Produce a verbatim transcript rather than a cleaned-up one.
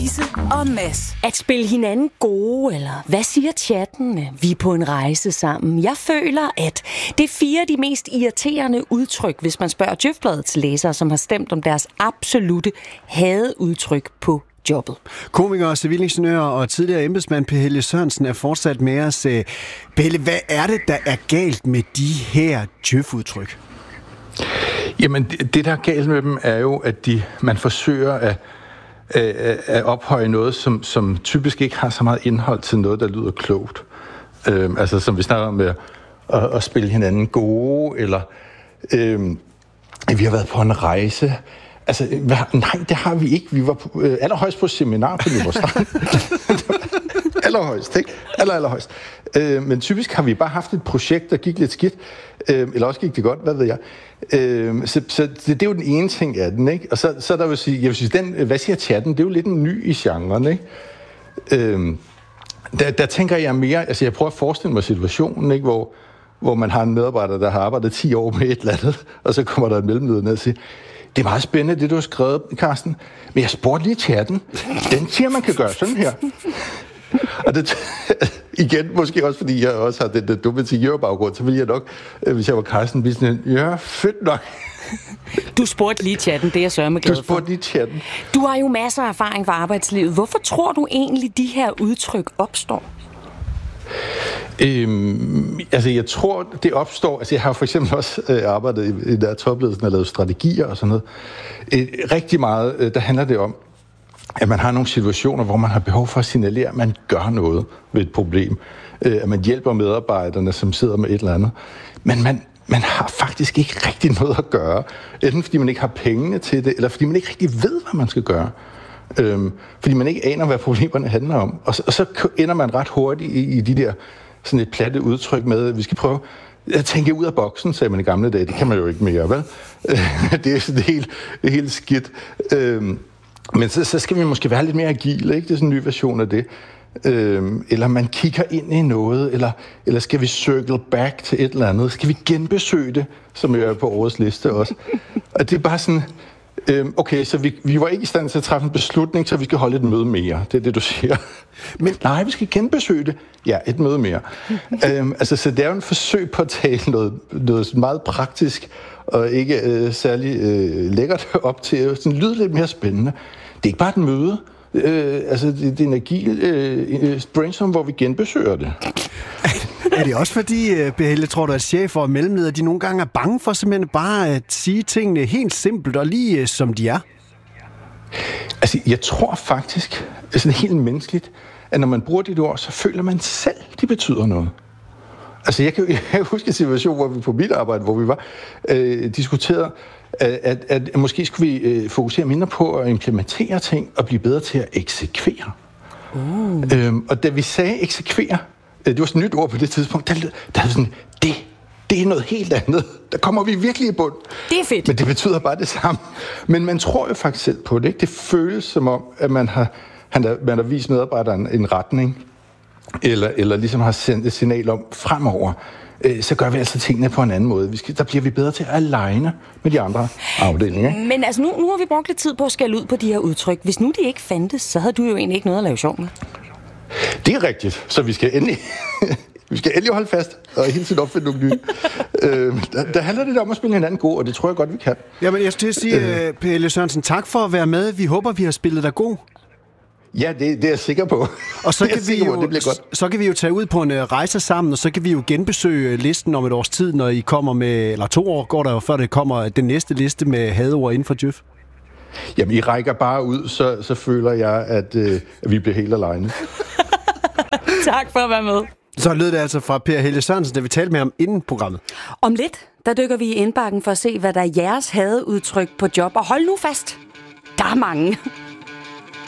Louise og Mads. At spille hinanden gode, eller hvad siger chatten? Vi er på en rejse sammen. Jeg føler, at det er fire af de mest irriterende udtryk, hvis man spørger Djøfbladets læsere, som har stemt om deres absolute hadeudtryk på jobbet. Komiker, civilingeniør og tidligere embedsmand Per Helge Sørensen er fortsat med os. Pelle, hvad er det, der er galt med de her djøf-udtryk? Jamen, det, det der er galt med dem, er jo, at de, man forsøger at, at, at ophøje noget, som, som typisk ikke har så meget indhold til noget, der lyder klogt. Øhm, altså, som vi snakker om med at, at spille hinanden gode, eller øhm, vi har været på en rejse. Altså, hvad, nej, det har vi ikke. Vi var på, øh, allerhøjst på seminar på Nyborg. allerhøjst, ikke? Aller, allerhøjst. Øh, men typisk har vi bare haft et projekt, der gik lidt skidt. Øh, eller også gik det godt, hvad ved jeg. Øh, så så det, det er jo den ene ting af den, ikke? Og så, så der vil sige, jeg vil sige, den, hvad siger chatten? Det er jo lidt en ny i genren, ikke? Øh, der, der tænker jeg mere, altså jeg prøver at forestille mig situationen, ikke? Hvor, hvor man har en medarbejder, der har arbejdet ti år med et eller andet, og så kommer der en mellemleder ned og siger, det er meget spændende, det du har skrevet, Carsten. Men jeg spurgte lige chatten. Den siger, man kan gøre sådan her. Og det, igen, måske også fordi jeg også har den der dumme tigger-baggrund, så ville jeg nok, hvis jeg var Carsten, blive sådan, ja, fedt nok. Du spurgte lige chatten, det er jeg sørme glad for. Du spurgte lige chatten. Du har jo masser af erfaring fra arbejdslivet. Hvorfor tror du egentlig, de her udtryk opstår? Øhm, altså jeg tror det opstår. Altså jeg har for eksempel også øh, arbejdet i, i der topledelsen og lavet strategier og sådan noget. Øh, rigtig meget øh, der handler det om, at man har nogle situationer, hvor man har behov for at signalere, at man gør noget ved et problem, øh, at man hjælper medarbejderne, som sidder med et eller andet, men man man har faktisk ikke rigtig noget at gøre, enten fordi man ikke har pengene til det, eller fordi man ikke rigtig ved, hvad man skal gøre. Øhm, fordi man ikke aner, hvad problemerne handler om. Og så, og så ender man ret hurtigt i, i de der sådan et platte udtryk med, at vi skal prøve at tænke ud af boksen, sagde man i gamle dage. Det kan man jo ikke mere, vel? Det er sådan helt, helt skidt. Øhm, men så, så skal vi måske være lidt mere agile, ikke? Det er sådan en ny version af det. Øhm, eller man kigger ind i noget, eller, eller skal vi circle back til et eller andet? Skal vi genbesøge det, som er på årets liste også? Og det er bare sådan... Okay, så vi, vi var ikke i stand til at træffe en beslutning, så vi skal holde et møde mere. Det er det, du siger. Men nej, vi skal genbesøge det. Ja, et møde mere. øhm, altså, så det er jo en forsøg på at tale noget, noget meget praktisk, og ikke øh, særlig øh, lækkert op til at lyde lidt mere spændende. Det er ikke bare et møde. Øh, altså, det, det er en agil øh, brainstorm, hvor vi genbesøger det. Er det også fordi, Per Helge, tror du, at chefer og mellemledere, de nogle gange er bange for simpelthen bare at sige tingene helt simpelt og lige som de er? Altså, jeg tror faktisk, sådan helt menneskeligt, at når man bruger dit ord, så føler man selv, de betyder noget. Altså, jeg kan, jeg kan huske en situation, hvor vi på mit arbejde, hvor vi var øh, diskuteret, at, at, at måske skulle vi øh, fokusere mindre på at implementere ting og blive bedre til at eksekvere. Uh. Øhm, og da vi sagde eksekvere, det var sådan et nyt ord på det tidspunkt, der, der er sådan, det, det er noget helt andet. Der kommer vi virkelig i bund. Det er fedt. Men det betyder bare det samme. Men man tror jo faktisk selv på det, ikke? Det føles som om, at man har, man har vist medarbejderen en retning, eller, eller ligesom har sendt et signal om fremover, øh, så gør vi altså tingene på en anden måde. Vi skal, der bliver vi bedre til at aligne med de andre afdelinger. Men altså, nu, nu har vi brugt lidt tid på at skælde ud på de her udtryk. Hvis nu de ikke fandtes, så havde du jo egentlig ikke noget at lave sjov med. Det er rigtigt, så vi skal endelig, vi skal endelig holde fast og hele tiden opfinde nogle nye. øh, der, der handler det om at spille hinanden god, og det tror jeg godt, vi kan. Jamen, jeg skal sige, øh. Per Helge Sørensen, tak for at være med. Vi håber, vi har spillet dig god. Ja, det, det er jeg sikker på. Og så kan, vi jo, på, det bliver godt. så kan vi jo tage ud på en rejse sammen, og så kan vi jo genbesøge listen om et års tid, når I kommer med, eller to år går der jo, før det kommer den næste liste med hadeord inden for djøf. Jamen, I rækker bare ud, så, så føler jeg, at, øh, at vi bliver helt alene. Tak for at være med. Så lød det altså fra Per Helge Sørensen, da vi talte med ham inden programmet. Om lidt, der dykker vi i indbakken for at se, hvad der er jeres hadeudtryk på job. Og hold nu fast, der er mange.